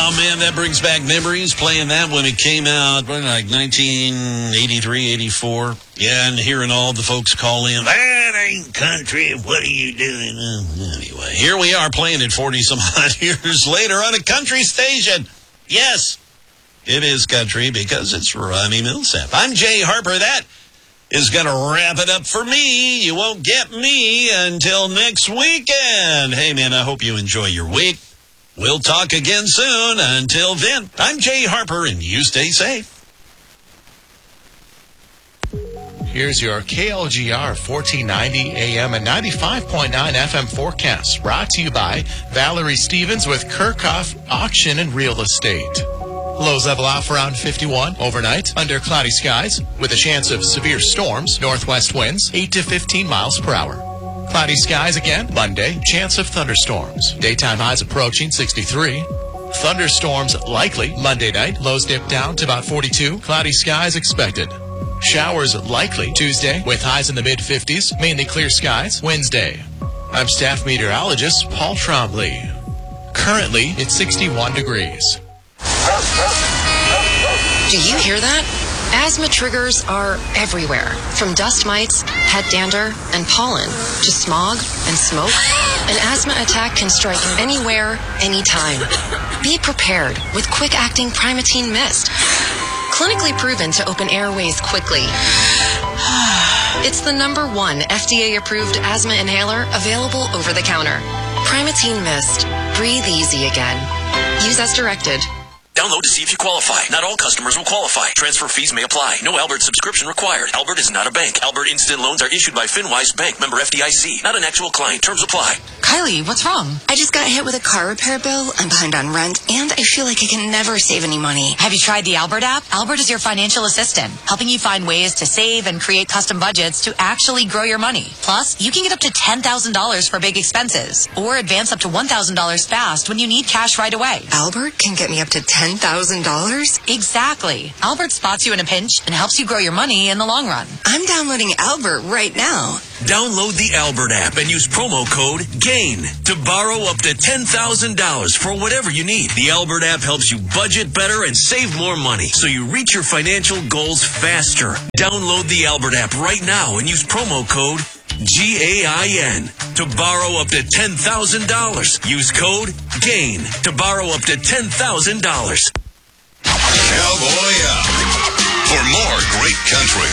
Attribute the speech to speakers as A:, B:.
A: Oh, man, that brings back memories playing that when it came out, like 1983, 84. Yeah, and hearing all the folks call in, that ain't country, what are you doing? Anyway, here we are playing it 40-some-odd years later on a country station. Yes, it is country because it's Ronnie Millsap. I'm Jay Harper. That is going to wrap it up for me. You won't get me until next weekend. Hey, man, I hope you enjoy your week. We'll talk again soon. Until then, I'm Jay Harper, and you stay safe.
B: Here's your KLGR 1490 AM and 95.9 FM forecast, brought to you by Valerie Stevens with Kirchhoff Auction and Real Estate. Lows level off around 51 overnight under cloudy skies with a chance of severe storms, northwest winds 8 to 15 miles per hour. Cloudy skies again Monday, chance of thunderstorms. Daytime highs approaching 63. Thunderstorms likely Monday night, lows dip down to about 42. Cloudy skies expected. Showers likely Tuesday with highs in the mid-50s, mainly clear skies Wednesday. I'm staff meteorologist Paul Trombley. Currently, it's 61 degrees.
C: Do you hear that? Asthma triggers are everywhere, from dust mites, head dander, and pollen, to smog and smoke. An asthma attack can strike anywhere, anytime. Be prepared with quick-acting Primatene Mist. Clinically proven to open airways quickly. It's the #1 FDA-approved asthma inhaler available over the counter. Primatene Mist. Breathe easy again. Use as directed.
D: Download to see if you qualify. Not all customers will qualify. Transfer fees may apply. No Albert subscription required. Albert is not a bank. Albert Instant Loans are issued by FinWise Bank, member FDIC. Not an actual client. Terms apply.
E: Kylie, what's wrong?
F: I just got hit with a car repair bill. I'm behind on rent, and I feel like I can never save any money.
E: Have you tried the Albert app? Albert is your financial assistant, helping you find ways to save and create custom budgets to actually grow your money. Plus, you can get up to $10,000 for big expenses, or advance up to $1,000 fast when you need cash right away.
F: Albert can get me up to $10,000?
E: Exactly. Albert spots you in a pinch and helps you grow your money in the long run.
F: I'm downloading Albert right now.
D: Download the Albert app and use promo code GAIN to borrow up to $10,000 for whatever you need. The Albert app helps you budget better and save more money so you reach your financial goals faster. Download the Albert app right now and use promo code GAIN to borrow up to $10,000. Use code GAIN to borrow up to $10,000.
G: Cowboy up. For more great country,